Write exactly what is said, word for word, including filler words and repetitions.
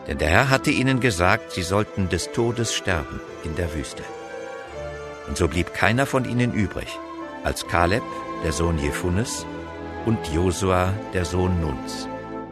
Denn der Herr hatte ihnen gesagt, sie sollten des Todes sterben in der Wüste. Und so blieb keiner von ihnen übrig, als Kaleb, der Sohn Jefunnes, und Josua, der Sohn Nuns.